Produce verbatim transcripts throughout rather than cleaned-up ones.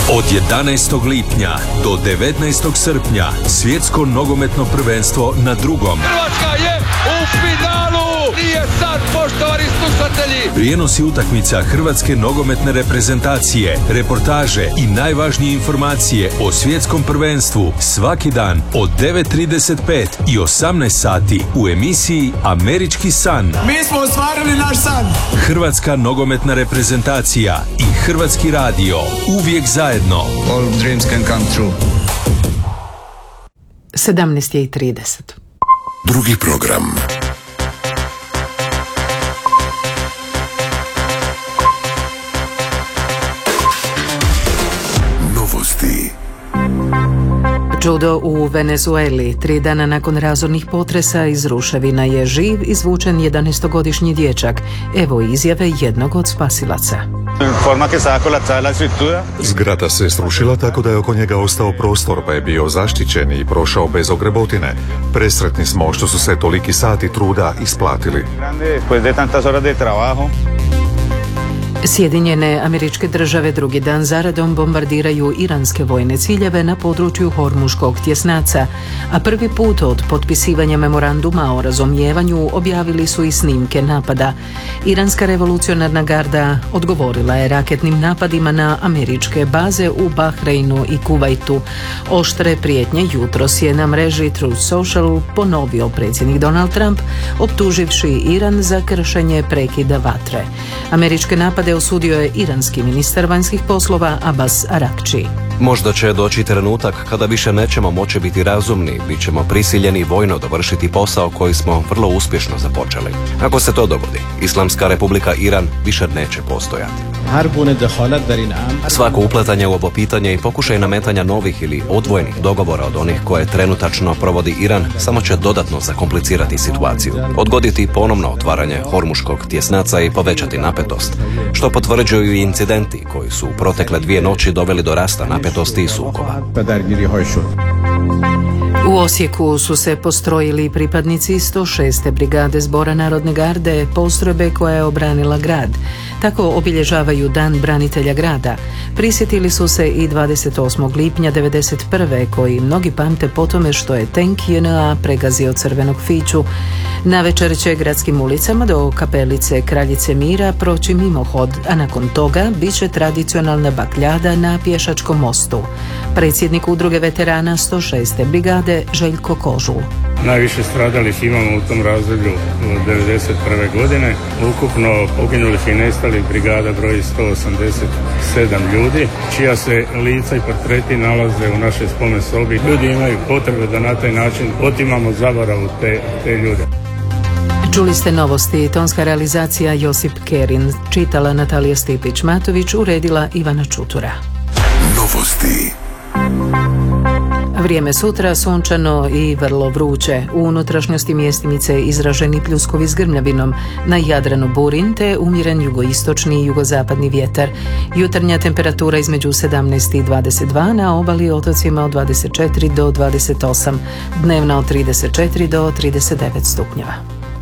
Od jedanaestog lipnja do devetnaestog srpnja svjetsko nogometno prvenstvo na drugom. Hrvatska je u finalu! Nije sad, poštovani slušatelji! Prijenosi utakmica hrvatske nogometne reprezentacije, reportaže i najvažnije informacije o svjetskom prvenstvu svaki dan od devet trideset pet i osamnaest sati u emisiji Američki san. Mi smo ostvarili naš san! Hrvatska nogometna reprezentacija i Hrvatski radio. Uvijek zajedno. All dreams can come true. sedamnaest i trideset. Drugi program. Novosti. Čudo u Venezueli. Tri dana nakon razornih potresa iz ruševina je živ izvučen jedanaestogodišnji dječak. Evo izjave jednog od spasilaca. Zgrada se srušila tako da je oko njega ostao prostor, pa je bio zaštićen i prošao bez ogrebotine. Presretni smo što su se toliki sati truda isplatili. Sjedinjene Američke Države drugi dan zaredom bombardiraju iranske vojne ciljeve na području Hormuškog tjesnaca, a prvi put od potpisivanja memoranduma o razumijevanju objavili su i snimke napada. Iranska revolucionarna garda odgovorila je raketnim napadima na američke baze u Bahreinu i Kuvajtu. Oštre prijetnje jutros je na mreži Truth Social ponovio predsjednik Donald Trump, optuživši Iran za kršenje prekida vatre. Američke napade osudio je iranski ministar vanjskih poslova Abbas Arakči. Možda će doći trenutak kada više nećemo moći biti razumni, bit ćemo prisiljeni vojno dovršiti posao koji smo vrlo uspješno započeli. Ako se to dogodi, Islamska republika Iran više neće postojati. Svako upletanje u ovo pitanje i pokušaj nametanja novih ili odvojenih dogovora od onih koje trenutačno provodi Iran samo će dodatno zakomplicirati situaciju, odgoditi ponovno otvaranje Hormuškog tjesnaca i povećati napetost, što potvrđuju i incidenti koji su u protekle dvije noći doveli do rasta napetosti i sukoba. U Osijeku su se postrojili pripadnici sto šeste brigade Zbora narodne garde, postrojbe koja je obranila grad. Tako obilježavaju Dan branitelja grada. Prisjetili su se i dvadeset osmog lipnja devedeset prve koji mnogi pamte po tome što je tenk J N A pregazio crvenog fiću. Navečer će gradskim ulicama do kapelice Kraljice Mira proći mimohod, a nakon toga bit će tradicionalna bakljada na Pješačkom mostu. Predsjednik udruge veterana sto šeste brigade Željko Kožul. Najviše stradalih imamo u tom razdoblju devedeset prve godine. Ukupno poginulih i nestalih brigada broji sto osamdeset sedam ljudi, čija se lica i portreti nalaze u našoj spomen sobi. Ljudi imaju potrebe da na taj način otimamo zaboravu te, te ljude. Čuli ste novosti, tonska realizacija Josip Kerin, čitala Natalija Stipić-Matović, uredila Ivana Čutura. Novosti. Vrijeme sutra sunčano i vrlo vruće. U unutrašnjosti mjestimice izraženi pljuskovi s grmljavinom, na Jadranu burin te umjeren jugoistočni i jugozapadni vjetar. Jutarnja temperatura između sedamnaest i dvadeset dva, na obali i otocima od dvadeset četiri do dvadeset osam, dnevna od trideset četiri do trideset devet stupnjeva.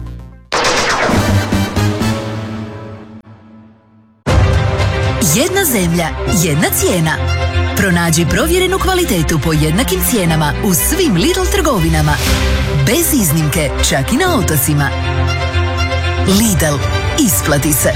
Jedna zemlja, jedna cijena. Pronađi provjerenu kvalitetu po jednakim cijenama u svim Lidl trgovinama. Bez iznimke, čak i na otocima. Lidl, isplati se.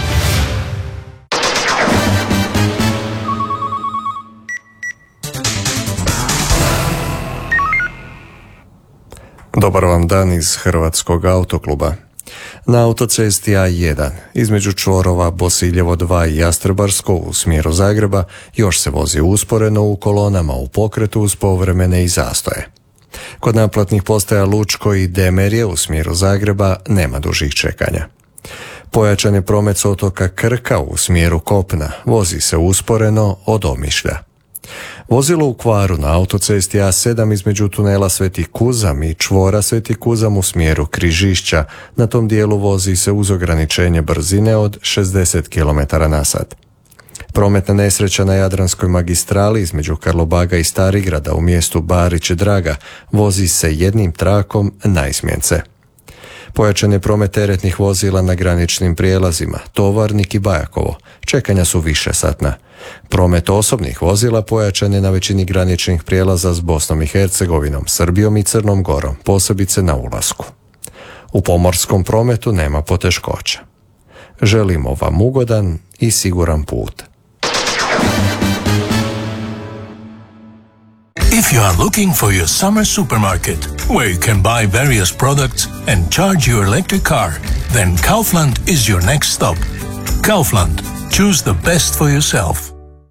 Dobar vam dan iz Hrvatskog autokluba. Na autocesti A jedan, između čvorova Bosiljevo dva i Jastrebarsko u smjeru Zagreba, još se vozi usporeno u kolonama u pokretu uz povremene i zastoje. Kod naplatnih postaja Lučko i Demerje u smjeru Zagreba nema dužih čekanja. Pojačan je promet s otoka Krka u smjeru kopna, vozi se usporeno od Omišlja. Vozilo u kvaru na autocesti A sedam između tunela Sveti Kuzam i čvora Sveti Kuzam u smjeru Križišća. Na tom dijelu vozi se uz ograničenje brzine od šezdeset kilometara na sat. Prometna nesreća na Jadranskoj magistrali između Karlobaga i Starigrada u mjestu Barić Draga vozi se jednim trakom naizmjence. Pojačan je promet teretnih vozila na graničnim prijelazima, Tovarnik i Bajakovo. Čekanja su višesatna. Promet osobnih vozila pojačan je na većini graničnih prijelaza s Bosnom i Hercegovinom, Srbijom i Crnom Gorom, posebice na ulasku. U pomorskom prometu nema poteškoća. Želimo vam ugodan i siguran put. If you are looking for your summer supermarket, where you can buy various products and charge your electric car, then Kaufland is your next stop. Kaufland. Choose the best for yourself.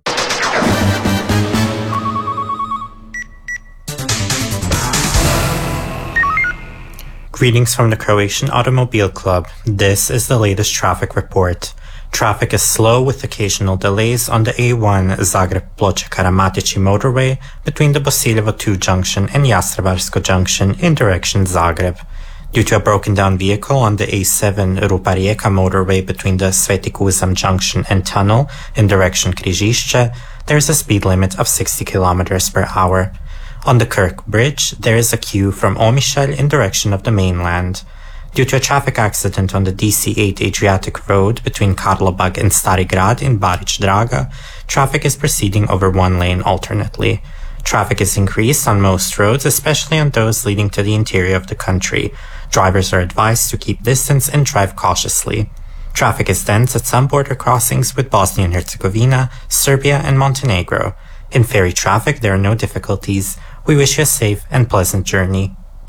Greetings from the Croatian Automobile Club. This is the latest traffic report. Traffic is slow with occasional delays on the A one Zagreb-Ploče-Karamatići motorway between the Bosiljevo two junction and Jastrebarsko junction in direction Zagreb. Due to a broken down vehicle on the A seven Rupa-Rijeka motorway between the Sveti Kuzam junction and tunnel in direction Križišće, there is a speed limit of sixty kilometers per hour. On the Kirk Bridge, there is a queue from Omišalj in direction of the mainland. Due to a traffic accident on the D C eight Adriatic Road between Karlobag and Stari Grad in Barić Draga, traffic is proceeding over one lane alternately. Traffic is increased on most roads, especially on those leading to the interior of the country. Drivers are advised to keep distance and drive cautiously. Traffic is dense at some border crossings with Bosnia and Herzegovina, Serbia, and Montenegro. In ferry traffic, there are no difficulties. We wish you a safe and pleasant journey.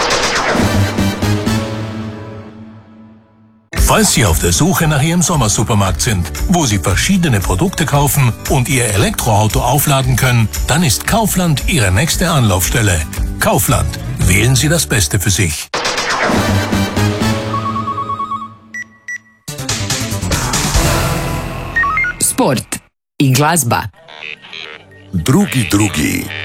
Falls Sie auf der Suche nach Ihrem Sommersupermarkt sind, wo Sie verschiedene Produkte kaufen und Ihr Elektroauto aufladen können, dann ist Kaufland Ihre nächste Anlaufstelle. Kaufland. Wählen Sie das Beste für sich. Sport i glazba. Drugi drugi.